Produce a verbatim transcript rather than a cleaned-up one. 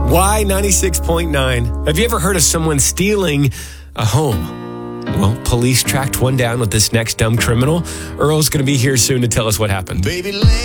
Y ninety-six point nine. Have you ever heard of someone stealing a home? Well, police tracked one down with this next dumb criminal. Earl's going to be here soon to tell us what happened. Baby,